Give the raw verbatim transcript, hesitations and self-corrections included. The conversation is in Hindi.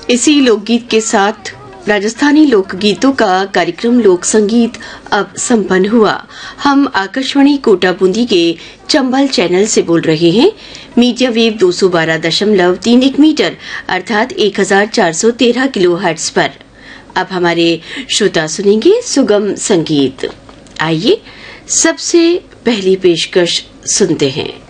इसी लोकगीत के साथ राजस्थानी लोकगीतों का कार्यक्रम लोक संगीत अब संपन्न हुआ। हम आकाशवाणी कोटा बूंदी के चंबल चैनल से बोल रहे हैं। मीडिया वेव दो सौ बारह दशमलव तीन एक मीटर अर्थात एक हजार चार सौ तेरह किलो हर्ट्ज पर। अब हमारे श्रोता सुनेंगे सुगम संगीत। आइए सबसे पहली पेशकश सुनते हैं।